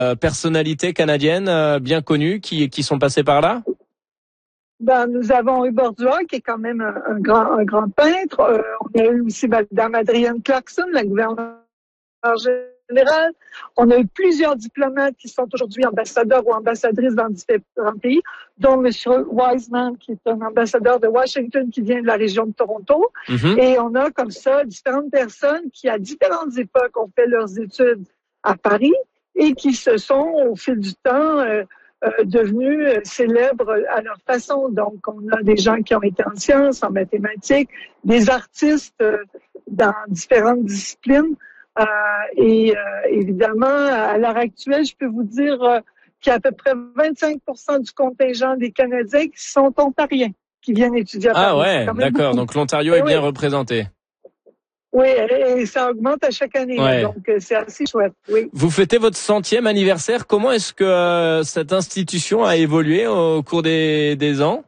personnalités canadiennes bien connues qui sont passées par là? Ben, nous avons eu Bordua, qui est quand même un grand peintre. On a eu aussi Madame Adrienne Clarkson, la gouverneure générale. On a eu plusieurs diplomates qui sont aujourd'hui ambassadeurs ou ambassadrices dans différents pays, dont M. Wiseman, qui est un ambassadeur de Washington, qui vient de la région de Toronto. Mm-hmm. Et on a comme ça différentes personnes qui, à différentes époques, ont fait leurs études à Paris et qui se sont, au fil du temps, devenus célèbres à leur façon. Donc, on a des gens qui ont été en sciences, en mathématiques, des artistes dans différentes disciplines. Évidemment, à l'heure actuelle, je peux vous dire qu'il y a à peu près 25% du contingent des Canadiens qui sont ontariens, qui viennent étudier à Paris. Ah ouais, d'accord. Donc l'Ontario est bien représenté. Oui, et ça augmente à chaque année. Ouais. Donc, c'est assez chouette. Oui. Vous fêtez votre 100e anniversaire. Comment est-ce que cette institution a évolué au cours des ans?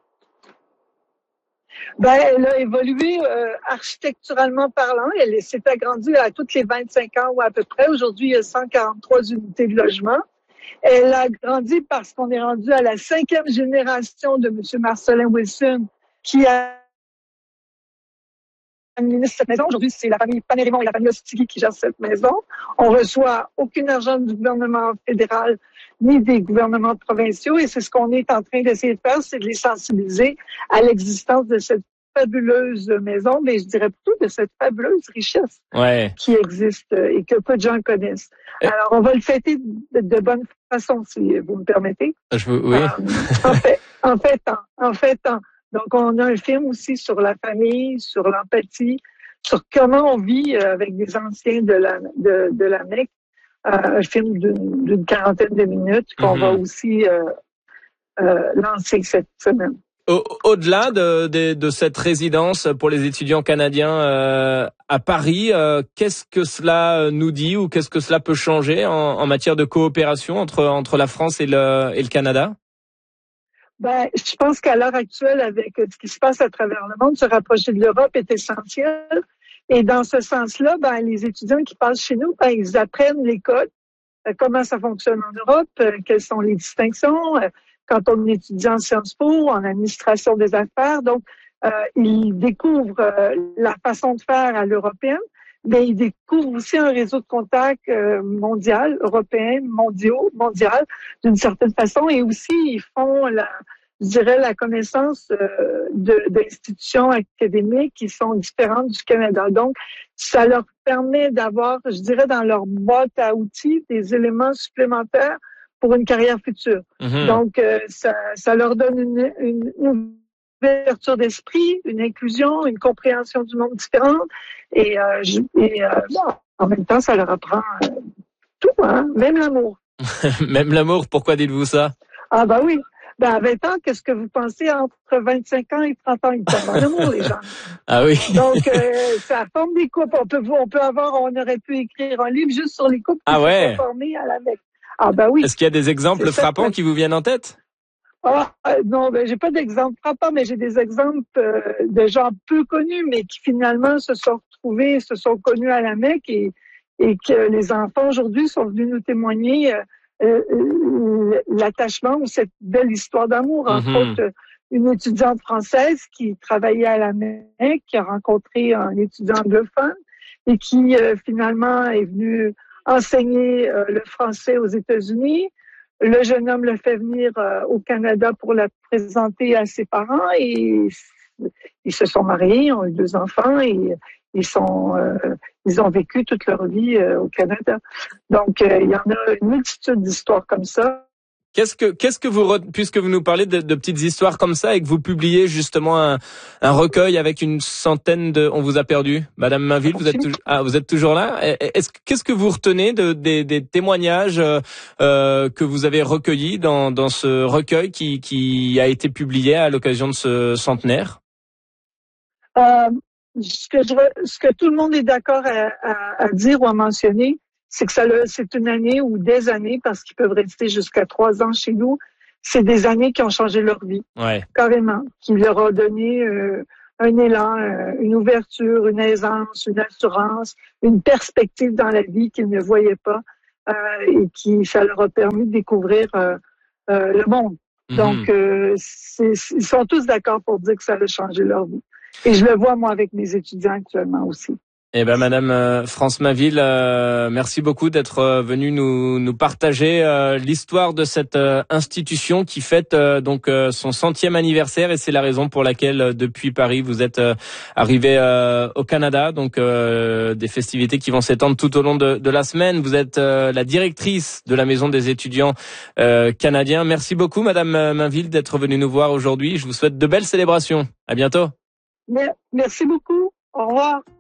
Ben, elle a évolué architecturalement parlant. Elle s'est agrandie à toutes les 25 ans ou à peu près. Aujourd'hui, il y a 143 unités de logement. Elle a grandi parce qu'on est rendu à la 5e génération de M. Marcelin Wilson, qui a administre cette maison. Aujourd'hui, c'est la famille Panérimont et la famille Ostigui qui gèrent cette maison. On reçoit aucun argent du gouvernement fédéral ni des gouvernements provinciaux et c'est ce qu'on est en train d'essayer de faire, c'est de les sensibiliser à l'existence de cette fabuleuse maison, mais je dirais plutôt de cette fabuleuse richesse qui existe et que peu de gens connaissent. Alors, on va le fêter de bonne façon, si vous me permettez. Oui. En fait, donc, on a un film aussi sur la famille, sur l'empathie, sur comment on vit avec des anciens de la Mecque. Un film d'une quarantaine de minutes qu'on va aussi lancer cette semaine. Au-delà de cette résidence pour les étudiants canadiens à Paris, qu'est-ce que cela nous dit ou qu'est-ce que cela peut changer en matière de coopération entre la France et le Canada? Ben, je pense qu'à l'heure actuelle, avec ce qui se passe à travers le monde, se rapprocher de l'Europe est essentiel. Et dans ce sens-là, ben, les étudiants qui passent chez nous, ben, ils apprennent les codes, comment ça fonctionne en Europe, quelles sont les distinctions, quand on étudie en Sciences Po, en administration des affaires. Donc, ils découvrent la façon de faire à l'européenne, mais ils découvrent aussi un réseau de contacts mondial, européen, mondial, d'une certaine façon. Et aussi, ils font la connaissance d'institutions académiques qui sont différentes du Canada. Donc, ça leur permet d'avoir, je dirais, dans leur boîte à outils, des éléments supplémentaires pour une carrière future. Mm-hmm. Donc, ça leur donne une ouverture d'esprit, une inclusion, une compréhension du monde différente. Et en même temps, ça leur apprend tout, hein, même l'amour. Même l'amour, pourquoi dites-vous ça? Ah ben oui. Ben, à 20 ans, qu'est-ce que vous pensez entre 25 ans et 30 ans? Ils tombent en amour, les gens. Ah oui. Donc, ça forme des couples. On aurait pu écrire un livre juste sur les couples qui sont formés à la Mecque. Ah ben oui. Est-ce qu'il y a des exemples frappants qui vous viennent en tête? Non, ben j'ai pas d'exemple frappant, mais j'ai des exemples de gens peu connus, mais qui finalement se sont retrouvés, se sont connus à la Mecque et que les enfants aujourd'hui sont venus nous témoigner l'attachement ou cette belle histoire d'amour. Entre autres, une étudiante française qui travaillait à la Mecque, qui a rencontré un étudiant anglophone et qui finalement est venu enseigner le français aux États-Unis. Le jeune homme le fait venir au Canada pour la présenter à ses parents et ils se sont mariés, ont eu 2 enfants et ils ont vécu toute leur vie au Canada. Donc, il y en a une multitude d'histoires comme ça. Qu'est-ce que puisque vous nous parlez de petites histoires comme ça et que vous publiez justement un recueil avec une centaine on vous a perdu, Madame Mainville, vous êtes toujours là? Qu'est-ce que vous retenez des témoignages que vous avez recueillis dans ce recueil qui a été publié à l'occasion de ce centenaire? Ce que tout le monde est d'accord à dire ou à mentionner, c'est que c'est une année ou des années, parce qu'ils peuvent rester jusqu'à 3 ans chez nous. C'est des années qui ont changé leur vie, carrément, qui leur ont donné un élan, une ouverture, une aisance, une assurance, une perspective dans la vie qu'ils ne voyaient pas. et qui ça leur a permis de découvrir le monde. Donc, ils sont tous d'accord pour dire que ça a changé leur vie. Et je le vois, moi, avec mes étudiants actuellement aussi. Eh ben, Madame France Mainville, merci beaucoup d'être venue nous partager l'histoire de cette institution qui fête donc son 100e anniversaire, et c'est la raison pour laquelle depuis Paris vous êtes arrivé au Canada. Donc des festivités qui vont s'étendre tout au long de la semaine. Vous êtes la directrice de la Maison des étudiants canadiens. Merci beaucoup, Madame Mainville, d'être venue nous voir aujourd'hui. Je vous souhaite de belles célébrations. À bientôt. Merci beaucoup. Au revoir.